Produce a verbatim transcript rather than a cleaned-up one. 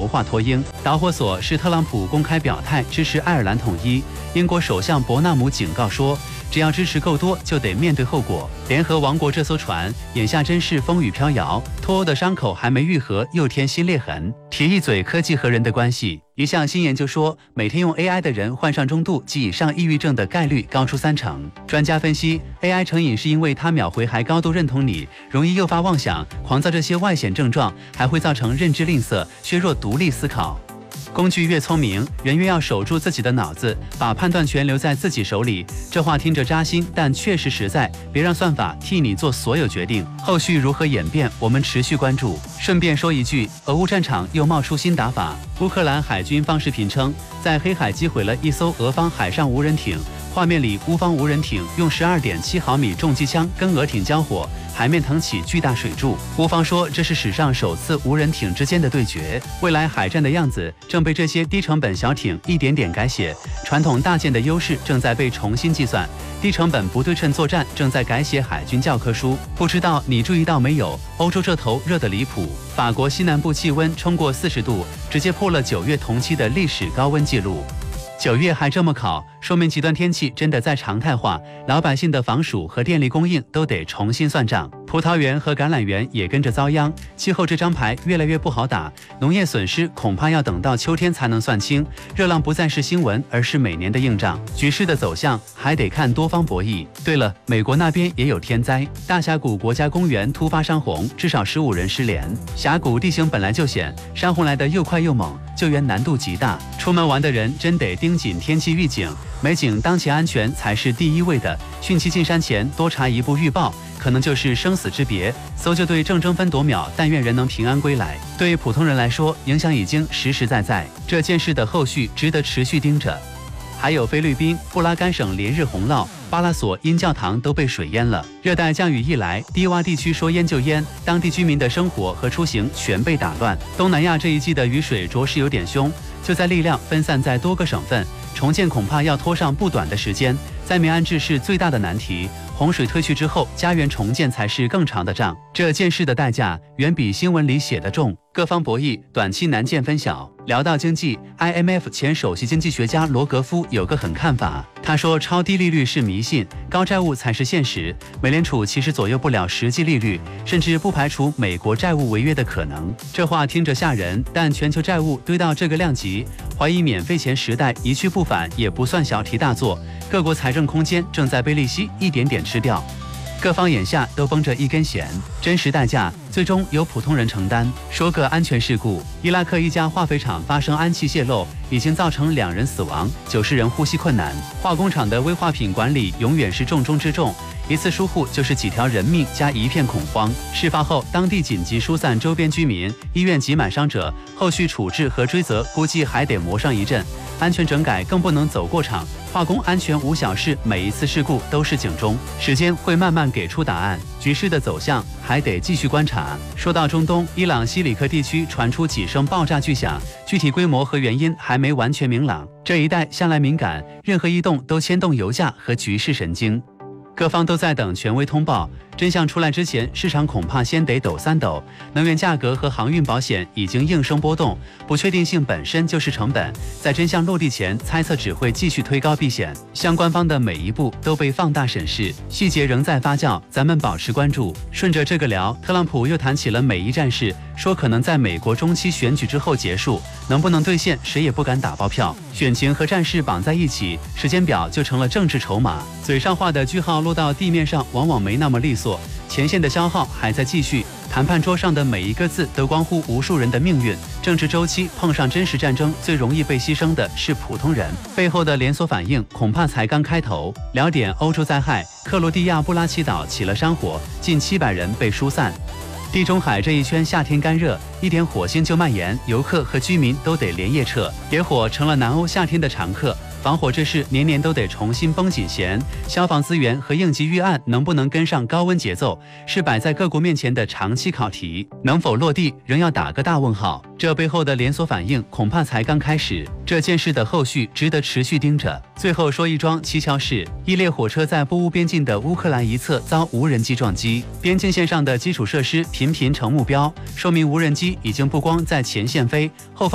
画脱英。导火索是特朗普公开表态支持爱尔兰统一。英国首相伯纳姆警告说，只要支持够多，就得面对后果。联合王国这艘船眼下真是风雨飘摇，脱欧的伤口还没愈合，又添新裂痕。提一嘴科技和人的关系，一项新研究说，每天用 A I 的人患上中度及以上抑郁症的概率高出三成。专家分析 ，A I 成瘾是因为它秒回还高度认同你，容易诱发妄想、狂躁这些外显症状，还会造成认知吝啬，削弱独立思考。工具越聪明，人越要守住自己的脑子，把判断权留在自己手里。这话听着扎心，但确实实在。别让算法替你做所有决定。后续如何演变，我们持续关注。顺便说一句，俄乌战场又冒出新打法。乌克兰海军放视频称，在黑海击毁了一艘俄方海上无人艇。画面里，乌方无人艇用 十二点七毫米重机枪跟俄艇交火，海面腾起巨大水柱。乌方说这是史上首次无人艇之间的对决。未来海战的样子正被这些低成本小艇一点点改写，传统大舰的优势正在被重新计算，低成本不对称作战正在改写海军教科书。不知道你注意到没有，欧洲这头热得离谱，法国西南部气温冲过四十度，直接破了九月同期的历史高温纪录。九月还这么烤，说明极端天气真的在常态化，老百姓的防暑和电力供应都得重新算账。葡萄园和橄榄园也跟着遭殃，气候这张牌越来越不好打，农业损失恐怕要等到秋天才能算清。热浪不再是新闻，而是每年的硬仗。局势的走向还得看多方博弈。对了，美国那边也有天灾，大峡谷国家公园突发山洪，至少十五人失联。峡谷地形本来就险，山洪来得又快又猛，救援难度极大。出门玩的人真得盯紧天气预警，美景当前安全才是第一位的。汛期进山前多查一部预报，可能就是生死之别。搜救队正争分夺秒，但愿人能平安归来。对普通人来说，影响已经实实在在。这件事的后续值得持续盯着。还有菲律宾布拉干省连日洪涝，巴拉索因教堂都被水淹了。热带降雨一来，低洼地区说淹就淹，当地居民的生活和出行全被打乱。东南亚这一季的雨水着实有点凶，就在力量分散在多个省份，重建恐怕要拖上不短的时间。灾民安置是最大的难题，洪水退去之后，家园重建才是更长的仗。这件事的代价远比新闻里写的重，各方博弈，短期难见分晓。聊到经济 ，I M F 前首席经济学家罗格夫有个狠看法，他说超低利率是迷信，高债务才是现实。美联储其实左右不了实际利率，甚至不排除美国债务违约的可能。这话听着吓人，但全球债务堆到这个量级，怀疑免费钱时代一去不返也不算小题大做。各国财政空间正在被利息一点点吃掉，各方眼下都绷着一根弦，真实代价最终由普通人承担。说个安全事故，伊拉克一家化肥厂发生氨气泄漏，已经造成两人死亡，九十人呼吸困难。化工厂的危化品管理永远是重中之重，一次疏忽就是几条人命加一片恐慌。事发后，当地紧急疏散周边居民，医院挤满伤者，后续处置和追责估计还得磨上一阵。安全整改更不能走过场，化工安全无小事，每一次事故都是警钟，时间会慢慢给出答案。局势的走向还得继续观察。说到中东，伊朗西里克地区传出几声爆炸巨响，具体规模和原因还没完全明朗。这一带向来敏感，任何异动都牵动油价和局势神经。各方都在等权威通报，真相出来之前，市场恐怕先得抖三抖。能源价格和航运保险已经应声波动，不确定性本身就是成本，在真相落地前，猜测只会继续推高避险。相关方的每一步都被放大审视，细节仍在发酵，咱们保持关注。顺着这个聊，特朗普又谈起了美伊战事，说可能在美国中期选举之后结束，能不能兑现，谁也不敢打包票。选情和战事绑在一起，时间表就成了政治筹码。嘴上画的句号落到地面上，往往没那么利索。前线的消耗还在继续，谈判桌上的每一个字都关乎无数人的命运。政治周期碰上真实战争，最容易被牺牲的是普通人，背后的连锁反应恐怕才刚开头。聊点欧洲灾害，克罗地亚布拉奇岛起了山火，近七百人被疏散。地中海这一圈夏天干热，一点火星就蔓延，游客和居民都得连夜撤，野火成了南欧夏天的常客。防火这事年年都得重新绷紧弦，消防资源和应急预案能不能跟上高温节奏，是摆在各国面前的长期考题，能否落地仍要打个大问号。这背后的连锁反应恐怕才刚开始，这件事的后续值得持续盯着。最后说一桩蹊跷事，一列火车在波乌边境的乌克兰一侧遭无人机撞击，边境线上的基础设施频频成目标，说明无人机已经不光在前线飞，后方